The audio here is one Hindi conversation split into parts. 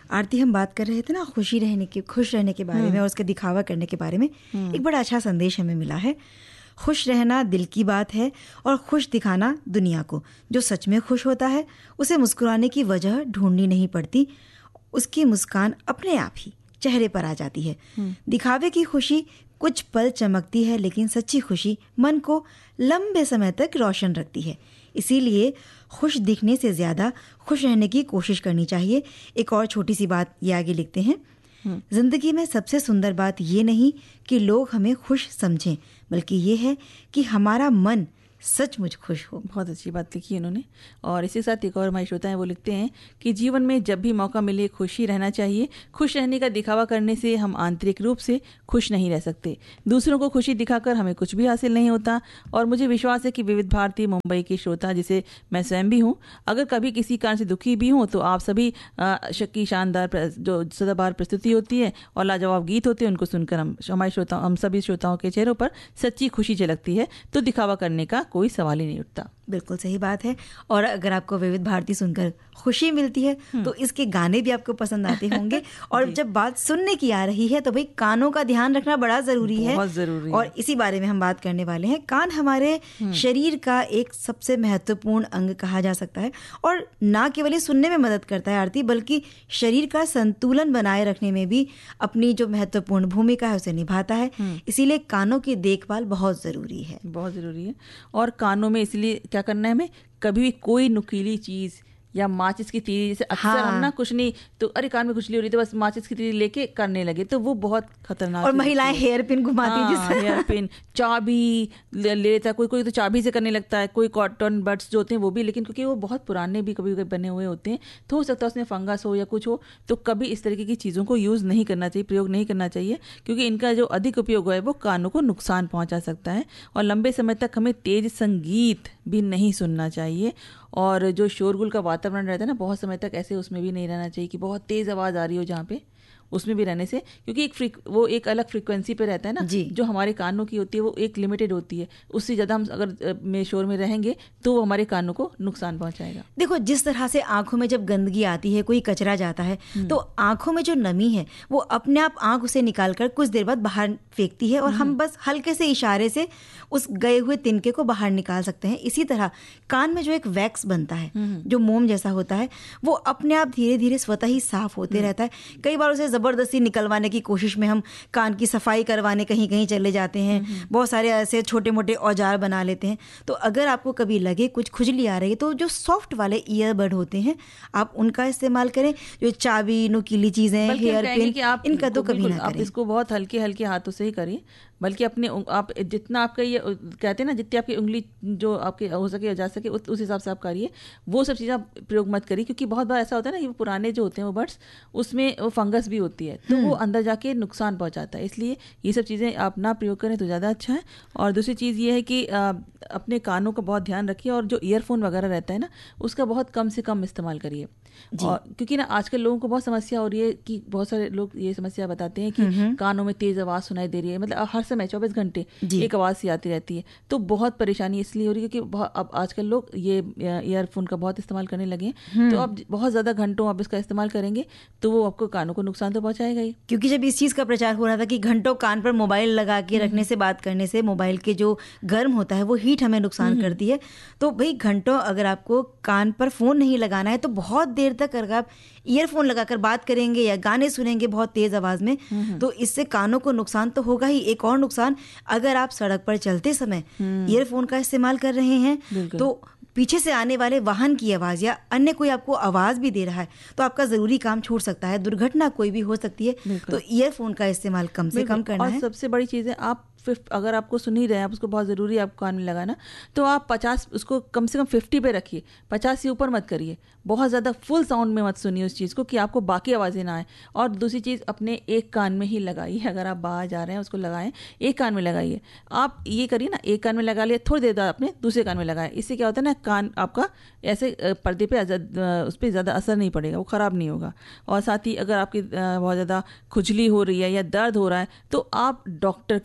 आरती, हम बात कर रहे थे ना खुश रहने के बारे में और उसका दिखावा करने के बारे में। एक बड़ा अच्छा संदेश हमें मिला है। खुश रहना दिल की बात है और खुश दिखाना दुनिया को। जो सच में खुश होता है उसे मुस्कुराने की वजह ढूंढनी नहीं पड़ती, उसकी मुस्कान अपने आप ही चेहरे पर आ जाती है। दिखावे की खुशी कुछ पल चमकती है, लेकिन सच्ची खुशी मन को लंबे समय तक रोशन रखती है। इसीलिए खुश दिखने से ज़्यादा खुश रहने की कोशिश करनी चाहिए। एक और छोटी सी बात ये आगे लिखते हैं, जिंदगी में सबसे सुंदर बात ये नहीं कि लोग हमें खुश समझें, बल्कि ये है कि हमारा मन सचमुच खुश हो। बहुत अच्छी बात लिखी है उन्होंने। और इसी के साथ एक और हमारे श्रोता हैं, वो लिखते हैं कि जीवन में जब भी मौका मिले खुशी रहना चाहिए। खुश रहने का दिखावा करने से हम आंतरिक रूप से खुश नहीं रह सकते। दूसरों को खुशी दिखाकर हमें कुछ भी हासिल नहीं होता। और मुझे विश्वास है कि विविध भारती मुंबई के श्रोता, जिसे मैं स्वयं भी हूँ, अगर कभी किसी कारण से दुखी भी हूँ तो आप सभी की शानदार जो सदाबहार प्रस्तुति होती है और लाजवाब गीत होते हैं, उनको सुनकर हम सभी श्रोताओं के चेहरों पर सच्ची खुशी झलकती है। तो दिखावा करने का कोई सवाल ही नहीं उठता। बिल्कुल सही बात है। और अगर आपको विविध भारती सुनकर खुशी मिलती है तो इसके गाने भी आपको पसंद आते होंगे। और जब बात सुनने की आ रही है तो भाई कानों का ध्यान रखना बड़ा जरूरी है, बहुत जरूरी है। और इसी बारे में हम बात करने वाले हैं। कान हमारे शरीर का एक सबसे महत्वपूर्ण अंग कहा जा सकता है, और ना केवल ये सुनने में मदद करता है आरती, बल्कि शरीर का संतुलन बनाए रखने में भी अपनी जो महत्वपूर्ण भूमिका है उसे निभाता है। इसीलिए कानों की देखभाल बहुत जरूरी है, बहुत जरूरी है। और कानों में इसलिए क्या करना है, हमें कभी भी कोई नुकीली चीज या माचिस की तीली, जैसे अक्सर हम ना कुछ नहीं तो अरे कान में खुजली हो रही तो बस माचिस की तीली लेके करने लगे, तो वो बहुत खतरनाक। और महिलाएं हेयर पिन घुमाती हैं, हेयर पिन, चाबी ले लेता है, कोई तो चाबी से करने लगता है, कोई कॉटन बड्स जो होते हैं वो भी, लेकिन क्योंकि वो बहुत पुराने भी कभी कभी बने हुए होते हैं तो हो सकता है उसमें फंगस हो या कुछ हो, तो कभी इस तरीके की चीज़ों को यूज़ नहीं करना चाहिए, प्रयोग नहीं करना चाहिए, क्योंकि इनका जो अधिक उपयोग है वो कानों को नुकसान पहुँचा सकता है। और लंबे समय तक हमें तेज संगीत भी नहीं सुनना चाहिए। और जो शोरगुल का वातावरण रहता है ना, बहुत समय तक ऐसे उसमें भी नहीं रहना चाहिए कि बहुत तेज़ आवाज़ आ रही हो जहाँ पे, उसमें भी रहने से, क्योंकि वो एक अलग फ्रीक्वेंसी पे रहता है ना, जो हमारे कानों की होती है वो एक लिमिटेड होती है, उससे ज़्यादा हम अगर शोर में रहेंगे तो वो हमारे कानों को नुकसान पहुंचाएगा। देखो, जिस तरह से आंखों में जब गंदगी आती है, कोई कचरा जाता है, तो आंखों में जो नमी है वो अपने आप आंख उसे निकालकर कुछ देर बाद बाहर फेंकती है, और हम बस हल्के से इशारे से उस गए हुए तिनके को बाहर निकाल सकते हैं। इसी तरह कान में जो एक वैक्स बनता है, जो मोम जैसा होता है, वो अपने आप धीरे धीरे स्वतः ही साफ होते रहता है। कई बार उसे जबरदस्ती निकलवाने की कोशिश में हम कान की सफाई करवाने कहीं कहीं चले जाते हैं, बहुत सारे ऐसे छोटे मोटे औजार बना लेते हैं। तो अगर आपको कभी लगे कुछ खुजली आ रही है तो जो सॉफ्ट वाले ईयरबड होते हैं आप उनका इस्तेमाल करें। जो चाबी, नुकीली चीजें, हेयर पिन, इनका तो कभी ना करें। आप इसको बहुत हल्के हल्के हाथों से ही करिए, बल्कि अपने आप जितना आपका ये कहते हैं ना, जितनी आपकी उंगली जो आपके हो सके जा सके उस हिसाब से आप करिए। वो सब चीज़ें आप प्रयोग मत करिए, क्योंकि बहुत बार ऐसा होता है ना कि पुराने जो होते हैं वो बड्स, उसमें वो फंगस भी होती है, तो वो अंदर जाके नुकसान पहुंचाता है। इसलिए ये सब चीज़ें आप ना प्रयोग करें तो ज़्यादा अच्छा है। और दूसरी चीज़ ये है कि अपने कानों का बहुत ध्यान रखिए, और जो ईयरफोन वगैरह रहता है ना उसका बहुत कम से कम इस्तेमाल करिए। और क्योंकि ना आजकल लोगों को बहुत समस्या हो रही है कि बहुत सारे लोग ये समस्या बताते हैं कि कानों में तेज आवाज़ सुनाई दे रही है, मतलब हर समय 24 घंटे एक आवाज़ सी आती रहती है। तो बहुत परेशानी इसलिए हो रही है क्योंकि अब आजकल लोग ये ईयरफोन का बहुत इस्तेमाल करने लगे हैं। तो अब बहुत ज़्यादा घंटों आप इसका इस्तेमाल करेंगे तो वो आपको कानों को नुकसान तो पहुँचाएगा ही। क्योंकि जब इस चीज़ का प्रचार हो रहा था कि घंटों कान पर मोबाइल लगा के रखने से, बात करने से मोबाइल के जो गर्म होता है वो हीट हमें नुकसान करती है, तो भाई घंटों अगर आपको कान पर फ़ोन नहीं लगाना है तो बहुत देर तक अगर आप ईयरफोन लगाकर बात करेंगे या गाने सुनेंगे बहुत तेज आवाज में, तो इससे कानों को नुकसान तो होगा ही। एक और नुकसान, अगर आप सड़क पर चलते समय ईयरफोन का इस्तेमाल कर रहे हैं तो पीछे से आने वाले वाहन की आवाज़ या अन्य कोई आपको आवाज़ भी दे रहा है तो आपका ज़रूरी काम छूट सकता है, दुर्घटना कोई भी हो सकती है। तो ईयरफोन का इस्तेमाल कम से कम करना है। और सबसे बड़ी चीज़ है, आप अगर आपको सुन ही रहे हैं, आप उसको बहुत ज़रूरी है आपको कान में लगाना, तो आप 50 उसको कम से कम 50 पे रखिए, 50 से ऊपर मत करिए। बहुत ज़्यादा फुल साउंड में मत सुनिए उस चीज़ को कि आपको बाकी आवाज़ें ना आए। और दूसरी चीज़, अपने एक कान में ही लगाइए। अगर आप बाहर जा रहे हैं उसको लगाएं, एक कान में लगाइए। आप ये करिए ना, एक कान में लगा लिया, थोड़ी देर बाद अपने दूसरे कान में लगाएं। इससे क्या होता है ना, कान आपका ऐसे पर्दे पे उस पर ज़्यादा असर नहीं पड़ेगा, वो ख़राब नहीं होगा। और साथ ही अगर आपकी बहुत ज़्यादा खुजली हो रही है या दर्द हो रहा है तो आप डॉक्टर के पास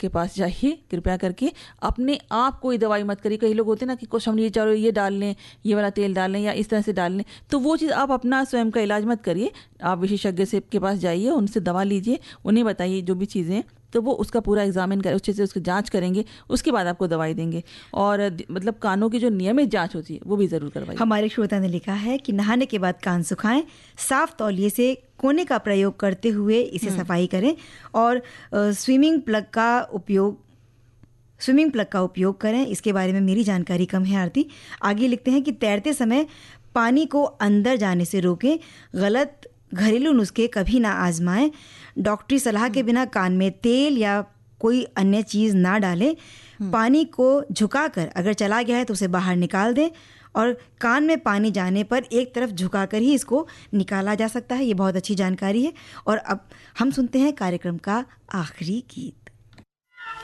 चाहिए कृपया करके। अपने आप कोई दवाई मत करिए। कई लोग होते हैं ना कि कुछ हम ये चलो ये डाल लें, ये वाला तेल डाल लें या इस तरह से डाल लें, तो वो चीज़ आप अपना स्वयं का इलाज मत करिए। आप विशेषज्ञ से के पास जाइए, उनसे दवा लीजिए, उन्हें बताइए जो भी चीज़ें, तो वो उसका पूरा एग्जामिन करें, अच्छे से उसकी जांच करेंगे, उसके बाद आपको दवाई देंगे। और मतलब कानों की जो नियमित जांच होती है वो भी ज़रूर करवाइए। हमारे श्रोता ने लिखा है कि नहाने के बाद कान सुखाएं, साफ तौलिए से कोने का प्रयोग करते हुए इसे सफाई करें और स्विमिंग प्लग का उपयोग करें। इसके बारे में मेरी जानकारी कम है आरती। आगे लिखते हैं कि तैरते समय पानी को अंदर जाने से रोकें, गलत घरेलू नुस्खे कभी ना आजमाएं, डॉक्टरी सलाह के बिना कान में तेल या कोई अन्य चीज़ ना डालें, पानी को झुकाकर अगर चला गया है तो उसे बाहर निकाल दें और कान में पानी जाने पर एक तरफ झुकाकर ही इसको निकाला जा सकता है। ये बहुत अच्छी जानकारी है। और अब हम सुनते हैं कार्यक्रम का आखिरी गीत।